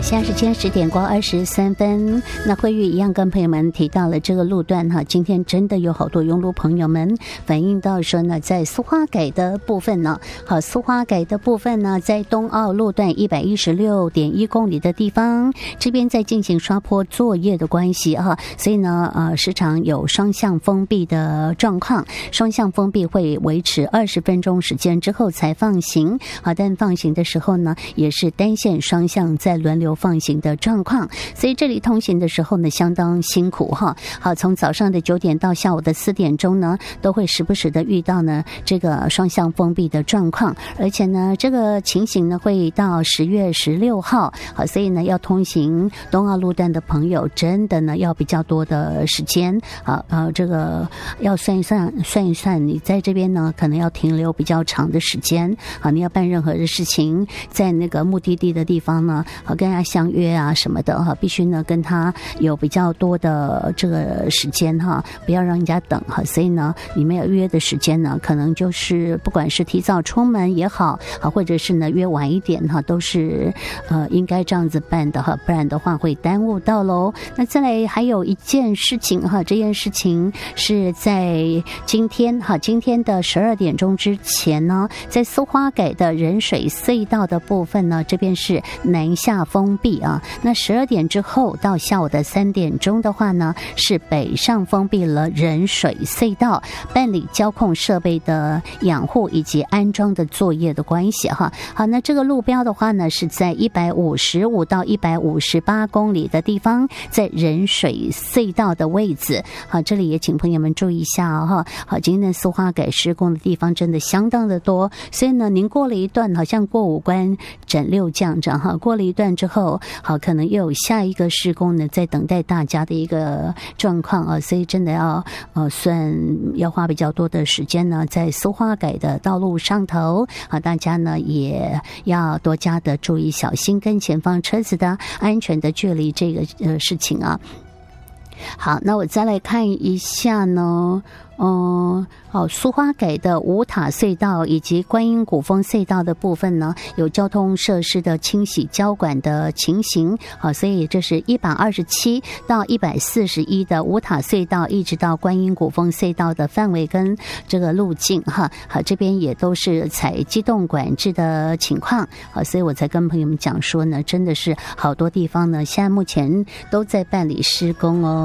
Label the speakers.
Speaker 1: 现在时间10点过23分。那慧玉一样跟朋友们提到了这个路段哈，今天真的有好多拥路朋友们反映到说呢，在苏花改的部分呢，好，苏花改的部分呢，在东澳路段116.1公里的地方，这边在进行刷坡作业的关系哈，所以呢时常有双向封闭的状况，双向封闭会维持20分钟时间之后才放行，好，但放行的时候呢，也是单线双向在轮流放行的状况，所以这里通行的时候呢，相当辛苦哈。好，从早上的9点到下午的4点钟呢，都会时不时的遇到呢这个双向封闭的状况，而且呢，这个情形呢会到10月16号，好，所以呢，要通行东澳路段的朋友，真的呢要比较多的时间啊，这个要算一算，你在这边呢可能要停留比较长的时间啊，你要办任何的事情，在那个目的地的地方呢，跟他相约啊什么的哈，必须呢跟他有比较多的这个时间哈，不要让人家等哈。所以呢，你们要约的时间呢，可能就是不管是提早出门也好，或者是呢约晚一点哈，都是应该这样子办的哈，不然的话会耽误到喽。那再来还有一件事情哈，这件事情是在今天的12点钟之前呢，在苏花改的仁水隧道的部分呢，这边是南下封闭啊。那12点之后到下午的3点钟的话呢，是北上封闭了仁水隧道，办理交控设备的养护以及安装的作业的关系哈。好，那这个路标的话呢，是在155到158公里的地方，在仁水隧道的位置。好，这里也请朋友们注意一下哈。好，今天的苏花改施工的地方真的相当的多，所以呢，您过了一段，好像过5关斩6将这样哈，过了一段之后，好，可能又有下一个施工呢，在等待大家的一个状况啊，所以真的要要花比较多的时间呢，在苏花改的道路上头啊，大家呢也要多加的注意小心跟前方车子的安全的距离这个事情啊。好，那我再来看一下呢。苏花改的五塔隧道以及观音古峰隧道的部分呢，有交通设施的清洗交管的情形，好，所以这是127到141的五塔隧道一直到观音古峰隧道的范围跟这个路径哈，好，这边也都是采机动管制的情况，好，所以我才跟朋友们讲说呢，真的是好多地方呢，现在目前都在办理施工哦。